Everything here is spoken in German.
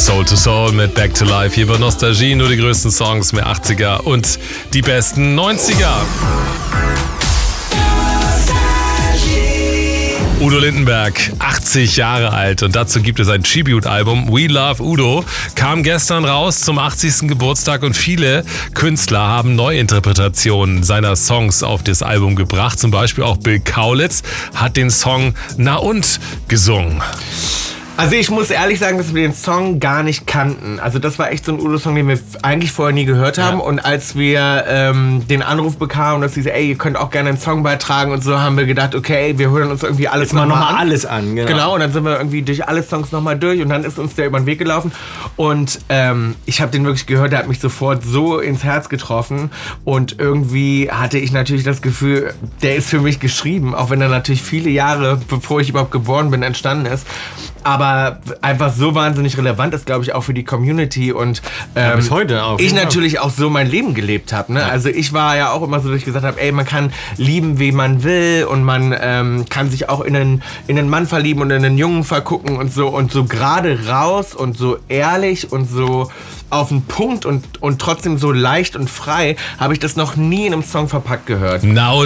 Soul to Soul mit Back to Life. Hier bei Nostalgie nur die größten Songs mehr 80er und die besten 90er. Udo Lindenberg, 80 Jahre alt, und dazu gibt es ein Tribute-Album. We Love Udo kam gestern raus zum 80. Geburtstag und viele Künstler haben Neuinterpretationen seiner Songs auf das Album gebracht. Zum Beispiel auch Bill Kaulitz hat den Song Na und gesungen. Also ich muss ehrlich sagen, dass wir den Song gar nicht kannten. Also das war echt so ein Udo-Song, den wir eigentlich vorher nie gehört haben. Ja. Und als wir den Anruf bekamen, dass sie so, ey, ihr könnt auch gerne einen Song beitragen und so, haben wir gedacht, okay, wir hören uns irgendwie alles nochmal alles an. Genau, und dann sind wir irgendwie durch alle Songs nochmal durch und dann ist uns der über den Weg gelaufen. Und ich habe den wirklich gehört, der hat mich sofort so ins Herz getroffen. Und irgendwie hatte ich natürlich das Gefühl, der ist für mich geschrieben, auch wenn er natürlich viele Jahre, bevor ich überhaupt geboren bin, entstanden ist. Aber einfach so wahnsinnig relevant ist, glaube ich, auch für die Community und bis heute auch. Ich natürlich auch so mein Leben gelebt habe. Ne? Ja. Also ich war ja auch immer so, dass ich gesagt habe, ey, man kann lieben, wie man will und man kann sich auch in einen Mann verlieben und in einen Jungen vergucken und so gerade raus und so ehrlich und so auf den Punkt und trotzdem so leicht und frei habe ich das noch nie in einem Song verpackt gehört.